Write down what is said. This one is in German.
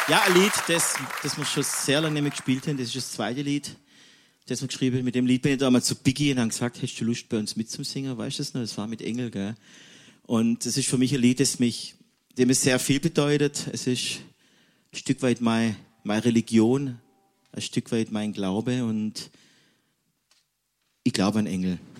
Ja, ein Lied, das wir schon sehr lange nicht mehr gespielt haben. Das ist das zweite Lied, das wir geschrieben haben. Mit dem Lied bin ich damals zu Biggie und habe gesagt, hast du Lust bei uns mitzusingen? Weißt du das noch? Das war mit Engel, gell? Und das ist für mich ein Lied, dem es sehr viel bedeutet. Es ist ein Stück weit meine Religion, ein Stück weit mein Glaube und ich glaube an Engel.